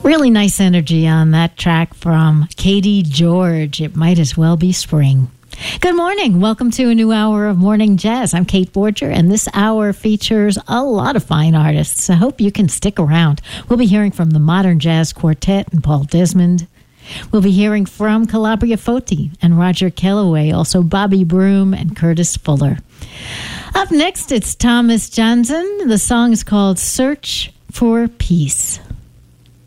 Really nice energy on that track from Katie George. It might as well be spring. Good morning. Welcome to a new hour of Morning Jazz. I'm Kate Borger, and this hour features a lot of fine artists. I hope you can stick around. We'll be hearing from the Modern Jazz Quartet and Paul Desmond. We'll be hearing from Calabria Foti and Roger Kellaway, also Bobby Broom and Curtis Fuller. Up next, it's Thomas Johnson. The song is called Search for Peace.